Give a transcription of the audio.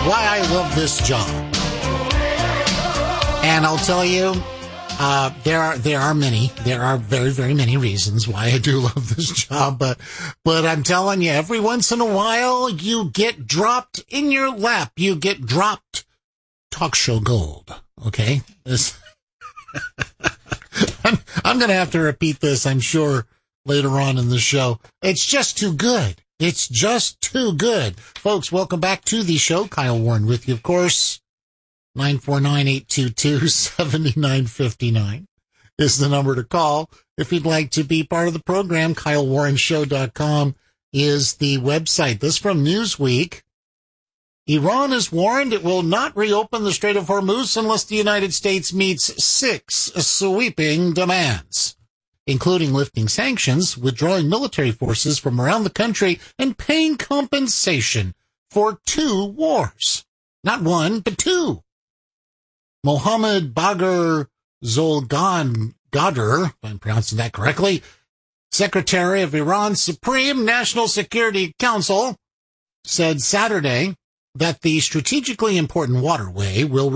why I love this job. And I'll tell you, there are very, very many reasons why I do love this job, but I'm telling you, every once in a while, you get dropped in your lap. You get dropped talk show gold. Okay? I'm going to have to repeat this, I'm sure, later on in the show. It's just too good. It's just too good. Folks, welcome back to the show. Kyle Warren with you, of course. 949-822-7959 is the number to call. If you'd like to be part of the program, KyleWarrenShow.com is the website. This from Newsweek. Iran has warned it will not reopen the Strait of Hormuz unless the United States meets 6 sweeping demands, including lifting sanctions, withdrawing military forces from around the country, and paying compensation for 2 wars. Not 1, but 2. Mohammad Bagher Zolgadar, if I'm pronouncing that correctly, Secretary of Iran's Supreme National Security Council, said Saturday that the strategically important waterway will